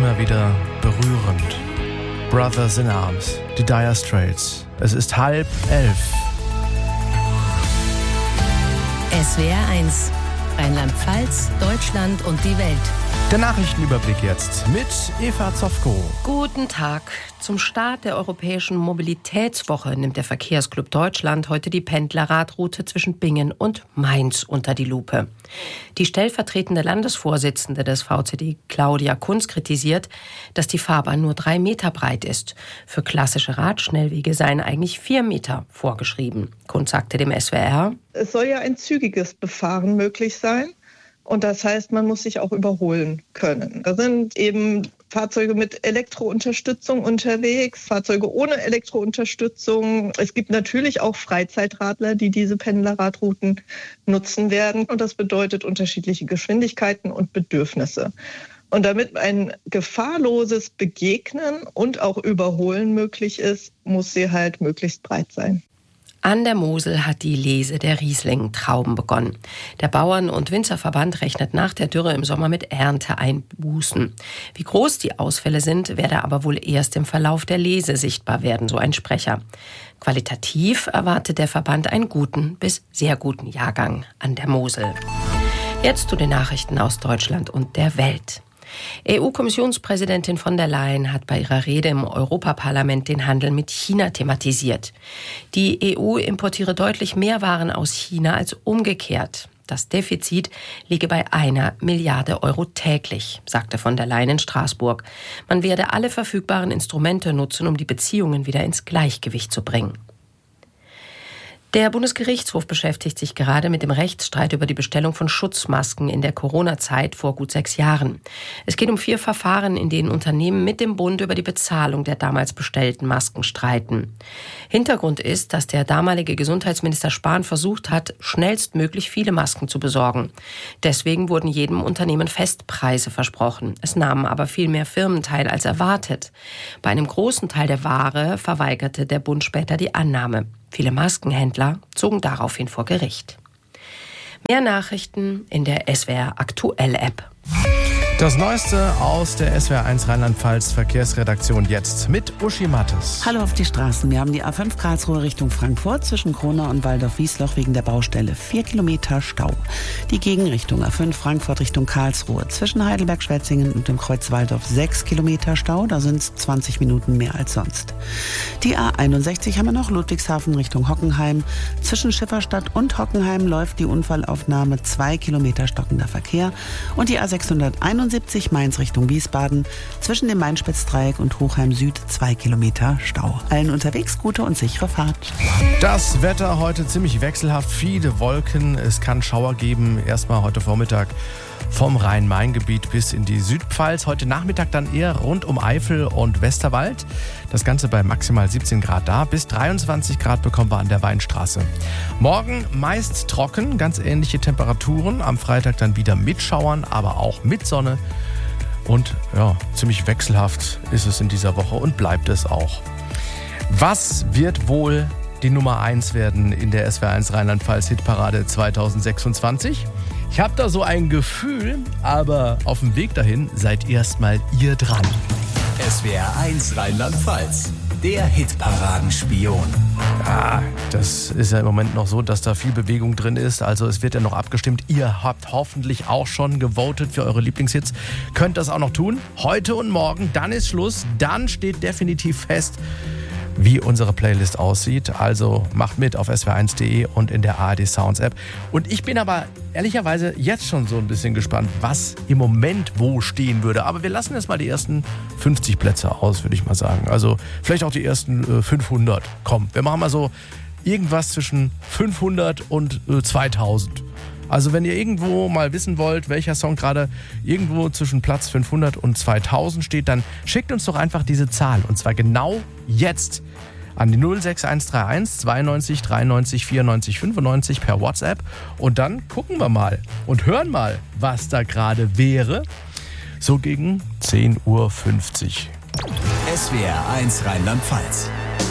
immer wieder berührend. Brothers in Arms, die Dire Straits. Es ist 10:30. SWR 1, Rheinland-Pfalz, Deutschland und die Welt. Der Nachrichtenüberblick jetzt mit Eva Zofko. Guten Tag. Zum Start der Europäischen Mobilitätswoche nimmt der Verkehrsclub Deutschland heute die Pendlerradroute zwischen Bingen und Mainz unter die Lupe. Die stellvertretende Landesvorsitzende des VCD, Claudia Kunz, kritisiert, dass die Fahrbahn nur 3 Meter breit ist. Für klassische Radschnellwege seien eigentlich 4 Meter vorgeschrieben. Kunz sagte dem SWR: Es soll ja ein zügiges Befahren möglich sein. Und das heißt, man muss sich auch überholen können. Da sind eben Fahrzeuge mit Elektrounterstützung unterwegs, Fahrzeuge ohne Elektrounterstützung. Es gibt natürlich auch Freizeitradler, die diese Pendlerradrouten nutzen werden. Und das bedeutet unterschiedliche Geschwindigkeiten und Bedürfnisse. Und damit ein gefahrloses Begegnen und auch Überholen möglich ist, muss sie halt möglichst breit sein. An der Mosel hat die Lese der Riesling-Trauben begonnen. Der Bauern- und Winzerverband rechnet nach der Dürre im Sommer mit Ernteeinbußen. Wie groß die Ausfälle sind, werde aber wohl erst im Verlauf der Lese sichtbar werden, so ein Sprecher. Qualitativ erwartet der Verband einen guten bis sehr guten Jahrgang an der Mosel. Jetzt zu den Nachrichten aus Deutschland und der Welt. EU-Kommissionspräsidentin von der Leyen hat bei ihrer Rede im Europaparlament den Handel mit China thematisiert. Die EU importiere deutlich mehr Waren aus China als umgekehrt. Das Defizit liege bei 1 Milliarde Euro täglich, sagte von der Leyen in Straßburg. Man werde alle verfügbaren Instrumente nutzen, um die Beziehungen wieder ins Gleichgewicht zu bringen. Der Bundesgerichtshof beschäftigt sich gerade mit dem Rechtsstreit über die Bestellung von Schutzmasken in der Corona-Zeit vor gut 6 Jahren. Es geht um 4 Verfahren, in denen Unternehmen mit dem Bund über die Bezahlung der damals bestellten Masken streiten. Hintergrund ist, dass der damalige Gesundheitsminister Spahn versucht hat, schnellstmöglich viele Masken zu besorgen. Deswegen wurden jedem Unternehmen Festpreise versprochen. Es nahmen aber viel mehr Firmen teil als erwartet. Bei einem großen Teil der Ware verweigerte der Bund später die Annahme. Viele Maskenhändler zogen daraufhin vor Gericht. Mehr Nachrichten in der SWR Aktuell App. Das Neueste aus der SWR 1 Rheinland-Pfalz Verkehrsredaktion jetzt mit Uschi Mattes. Hallo auf die Straßen. Wir haben die A5 Karlsruhe Richtung Frankfurt zwischen Kronau und Waldorf-Wiesloch wegen der Baustelle 4 Kilometer Stau. Die Gegenrichtung A5 Frankfurt Richtung Karlsruhe zwischen Heidelberg-Schwetzingen und dem Kreuz Waldorf 6 Kilometer Stau. Da sind es 20 Minuten mehr als sonst. Die A61 haben wir noch Ludwigshafen Richtung Hockenheim. Zwischen Schifferstadt und Hockenheim läuft die Unfallaufnahme 2 Kilometer stockender Verkehr. Und die A671 Mainz Richtung Wiesbaden, zwischen dem Main-Spitz-Dreieck und Hochheim Süd 2 Kilometer Stau. Allen unterwegs gute und sichere Fahrt. Das Wetter heute ziemlich wechselhaft, viele Wolken, es kann Schauer geben, erstmal heute Vormittag vom Rhein-Main-Gebiet bis in die Südpfalz. Heute Nachmittag dann eher rund um Eifel und Westerwald. Das Ganze bei maximal 17 Grad da. Bis 23 Grad bekommen wir an der Weinstraße. Morgen meist trocken, ganz ähnliche Temperaturen. Am Freitag dann wieder mit Schauern, aber auch mit Sonne. Und ja, ziemlich wechselhaft ist es in dieser Woche und bleibt es auch. Was wird wohl die Nummer 1 werden in der SWR 1 Rheinland-Pfalz Hitparade 2026? Ich habe da so ein Gefühl, aber auf dem Weg dahin seid erstmal ihr dran. SWR 1 Rheinland-Pfalz, der Hitparadenspion. Ja, das ist ja im Moment noch so, dass da viel Bewegung drin ist. Also es wird ja noch abgestimmt. Ihr habt hoffentlich auch schon gewotet für eure Lieblingshits. Könnt das auch noch tun. Heute und morgen, dann ist Schluss. Dann steht definitiv fest, wie unsere Playlist aussieht. Also macht mit auf swr1.de und in der ARD Sounds App. Und ich bin aber ehrlicherweise jetzt schon so ein bisschen gespannt, was im Moment wo stehen würde. Aber wir lassen jetzt mal die ersten 50 Plätze aus, würde ich mal sagen. Also vielleicht auch die ersten 500. Komm, wir machen mal so irgendwas zwischen 500 und 2000. Also wenn ihr irgendwo mal wissen wollt, welcher Song gerade irgendwo zwischen Platz 500 und 2000 steht, dann schickt uns doch einfach diese Zahl. Und zwar genau jetzt an die 06131 92 93 94 95 per WhatsApp. Und dann gucken wir mal und hören mal, was da gerade wäre. So gegen 10:50 Uhr. SWR 1 Rheinland-Pfalz.